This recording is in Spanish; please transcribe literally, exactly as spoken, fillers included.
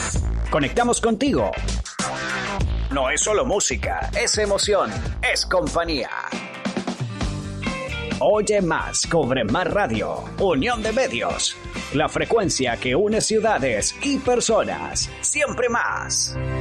Conectamos contigo. No es solo música, es emoción, es compañía. Oye más, cobre más radio. Unión de medios. La frecuencia que une ciudades y personas. Siempre más.